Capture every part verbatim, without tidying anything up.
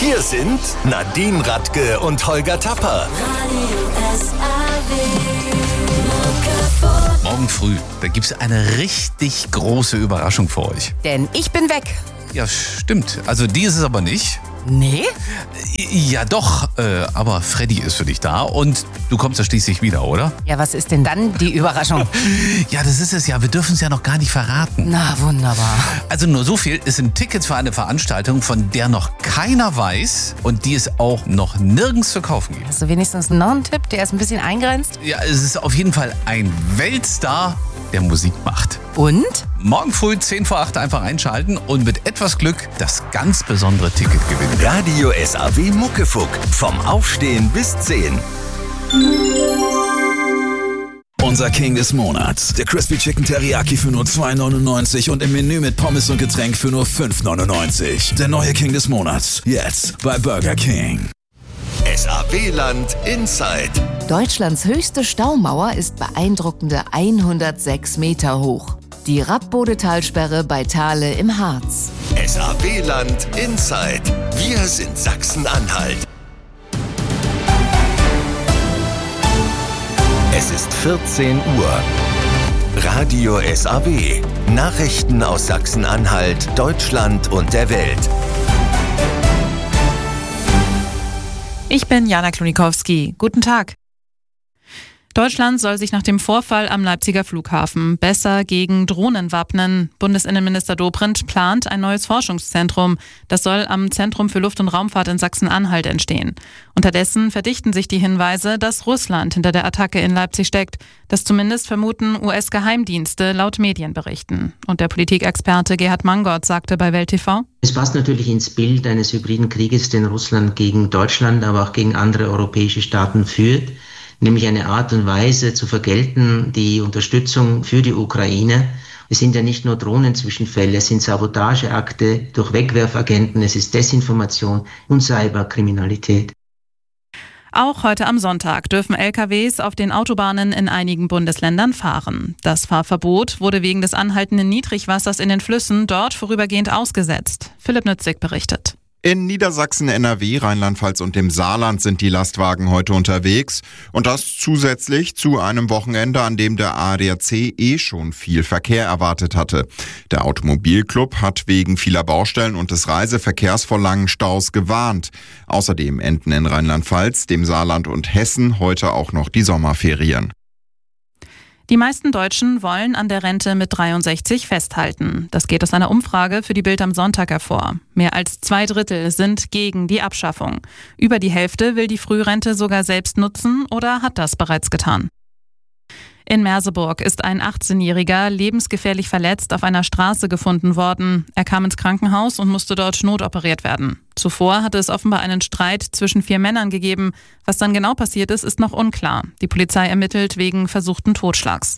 Hier sind Nadine Radke und Holger Tapper. Morgen früh, da gibt es eine richtig große Überraschung für euch. Denn ich bin weg. Ja, stimmt. Also die ist es aber nicht. Nee? Ja doch, äh, aber Freddy ist für dich da und du kommst ja schließlich wieder, oder? Ja, was ist denn dann die Überraschung? Ja, das ist es ja. Wir dürfen es ja noch gar nicht verraten. Na, wunderbar. Also nur so viel, es sind Tickets für eine Veranstaltung, von der noch keiner weiß und die es auch noch nirgends zu kaufen gibt. Hast du wenigstens noch einen Tipp, der ist ein bisschen eingrenzt? Ja, es ist auf jeden Fall ein Weltstar, der Musik macht. Und? Morgen früh zehn vor acht einfach einschalten und mit etwas Glück das ganz besondere Ticket gewinnen. Radio S A W Muckefuck. Vom Aufstehen bis zehn. Unser King des Monats. Der Crispy Chicken Teriyaki für nur zwei neunundneunzig und im Menü mit Pommes und Getränk für nur fünf neunundneunzig. Der neue King des Monats. Jetzt bei Burger King. S A W-Land Inside. Deutschlands höchste Staumauer ist beeindruckende hundertsechs Meter hoch. Die Rappbodetalsperre bei Thale im Harz. S A W-Land Inside. Wir sind Sachsen-Anhalt. Es ist vierzehn Uhr. Radio S A W. Nachrichten aus Sachsen-Anhalt, Deutschland und der Welt. Ich bin Jana Klonikowski. Guten Tag. Deutschland soll sich nach dem Vorfall am Leipziger Flughafen besser gegen Drohnen wappnen. Bundesinnenminister Dobrindt plant ein neues Forschungszentrum. Das soll am Zentrum für Luft- und Raumfahrt in Sachsen-Anhalt entstehen. Unterdessen verdichten sich die Hinweise, dass Russland hinter der Attacke in Leipzig steckt. Das zumindest vermuten U S-Geheimdienste laut Medienberichten. Und der Politikexperte Gerhard Mangott sagte bei Welt T V: Es passt natürlich ins Bild eines hybriden Krieges, den Russland gegen Deutschland, aber auch gegen andere europäische Staaten führt. Nämlich eine Art und Weise zu vergelten, die Unterstützung für die Ukraine. Es sind ja nicht nur Drohnenzwischenfälle, es sind Sabotageakte durch Wegwerfagenten, es ist Desinformation und Cyberkriminalität. Auch heute am Sonntag dürfen L K Ws auf den Autobahnen in einigen Bundesländern fahren. Das Fahrverbot wurde wegen des anhaltenden Niedrigwassers in den Flüssen dort vorübergehend ausgesetzt. Philipp Nützig berichtet. In Niedersachsen, N R W, Rheinland-Pfalz und dem Saarland sind die Lastwagen heute unterwegs. Und das zusätzlich zu einem Wochenende, an dem der A D A C eh schon viel Verkehr erwartet hatte. Der Automobilclub hat wegen vieler Baustellen und des Reiseverkehrs vor langen Staus gewarnt. Außerdem enden in Rheinland-Pfalz, dem Saarland und Hessen heute auch noch die Sommerferien. Die meisten Deutschen wollen an der Rente mit dreiundsechzig festhalten. Das geht aus einer Umfrage für die Bild am Sonntag hervor. Mehr als zwei Drittel sind gegen die Abschaffung. Über die Hälfte will die Frührente sogar selbst nutzen oder hat das bereits getan. In Merseburg ist ein achtzehnjähriger lebensgefährlich verletzt auf einer Straße gefunden worden. Er kam ins Krankenhaus und musste dort notoperiert werden. Zuvor hatte es offenbar einen Streit zwischen vier Männern gegeben. Was dann genau passiert ist, ist noch unklar. Die Polizei ermittelt wegen versuchten Totschlags.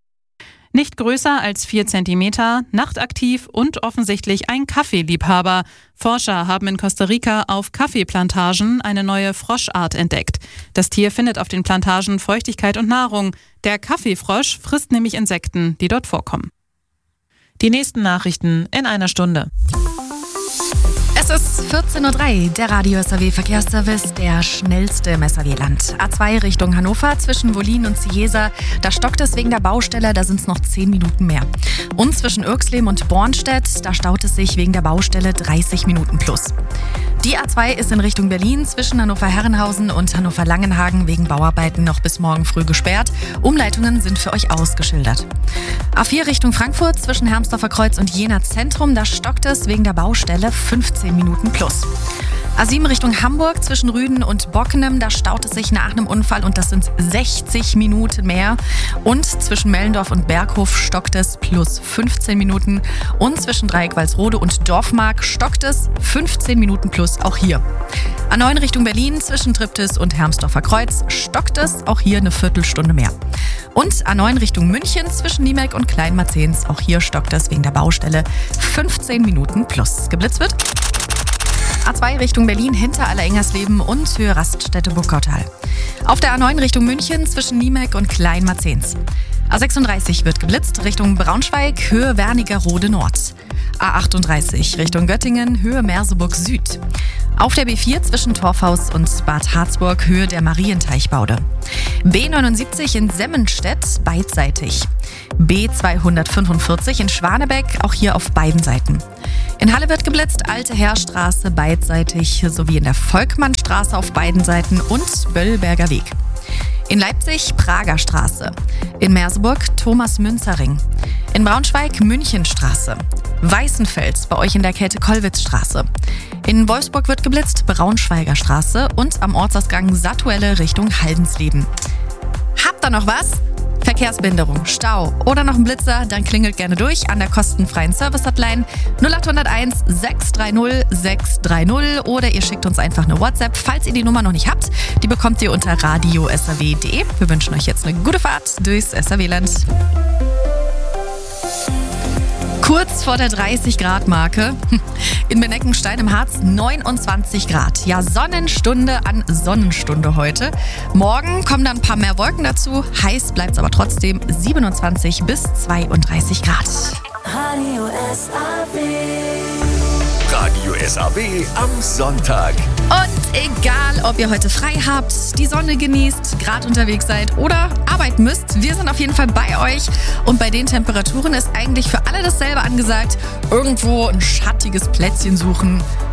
Nicht größer als vier Zentimeter, nachtaktiv und offensichtlich ein Kaffeeliebhaber. Forscher haben in Costa Rica auf Kaffeeplantagen eine neue Froschart entdeckt. Das Tier findet auf den Plantagen Feuchtigkeit und Nahrung. Der Kaffeefrosch frisst nämlich Insekten, die dort vorkommen. Die nächsten Nachrichten in einer Stunde. Es ist vierzehn Uhr drei, der Radio S A W Verkehrsservice, der schnellste im S A W-Land. A zwei Richtung Hannover zwischen Wollin und Ciesa, da stockt es wegen der Baustelle, da sind es noch zehn Minuten mehr. Und zwischen Irxleben und Bornstedt, da staut es sich wegen der Baustelle dreißig Minuten plus. Die A zwei ist in Richtung Berlin zwischen Hannover-Herrenhausen und Hannover-Langenhagen wegen Bauarbeiten noch bis morgen früh gesperrt. Umleitungen sind für euch ausgeschildert. A vier Richtung Frankfurt zwischen Hermsdorfer Kreuz und Jena Zentrum, da stockt es wegen der Baustelle fünfzehn Minuten plus. A sieben Richtung Hamburg zwischen Rüden und Bockenem, da staut es sich nach einem Unfall und das sind sechzig Minuten mehr. Und zwischen Mellendorf und Berghof stockt es plus fünfzehn Minuten. Und zwischen Dreieck-Walsrode und Dorfmark stockt es fünfzehn Minuten plus auch hier. A neun Richtung Berlin zwischen Triptis und Hermsdorfer Kreuz stockt es auch hier eine Viertelstunde mehr. Und A neun Richtung München zwischen Niemelk und Kleinmarzens, auch hier stockt es wegen der Baustelle fünfzehn Minuten plus. Geblitzt wird A zwei Richtung Berlin hinter Allerengersleben und Höhe Raststätte Burgkautal. Auf der A neun Richtung München zwischen Niemelk und Kleinmarzens. A sechsunddreißig wird geblitzt Richtung Braunschweig, Höhe Wernigerode Nord. A achtunddreißig Richtung Göttingen, Höhe Merseburg Süd. Auf der B vier zwischen Torfhaus und Bad Harzburg, Höhe der Marienteichbaude. B neunundsiebzig in Semmenstedt, beidseitig. B zweihundertfünfundvierzig in Schwanebeck, auch hier auf beiden Seiten. In Halle wird geblitzt, Alte Heerstraße beidseitig sowie in der Volkmannstraße auf beiden Seiten und Böllberger Weg. In Leipzig Prager Straße. In Merseburg Thomas-Münzer-Ring. In Braunschweig Münchenstraße. Weißenfels bei euch in der Käthe-Kollwitz-Straße. In Wolfsburg wird geblitzt, Braunschweiger Straße und am Ortsausgang Satuelle Richtung Haldensleben. Habt ihr noch was? Verkehrsbehinderung, Stau oder noch ein Blitzer, dann klingelt gerne durch an der kostenfreien Service-Hotline null acht null eins sechs drei null sechs drei null oder ihr schickt uns einfach eine WhatsApp, falls ihr die Nummer noch nicht habt. Die bekommt ihr unter radio s r w punkt d e. Wir wünschen euch jetzt eine gute Fahrt durchs S R W-Land. Kurz vor der dreißig Grad Marke. In Beneckenstein im Harz neunundzwanzig Grad. Ja, Sonnenstunde an Sonnenstunde heute. Morgen kommen dann ein paar mehr Wolken dazu. Heiß bleibt es aber trotzdem siebenundzwanzig bis zweiunddreißig Grad. Radio S A W. Radio S A W am Sonntag. Und egal, ob ihr heute frei habt, die Sonne genießt, gerade unterwegs seid oder arbeiten müsst, wir sind auf jeden Fall bei euch. Und bei den Temperaturen ist eigentlich für alle dasselbe angesagt. Irgendwo ein schattiges Plätzchen suchen,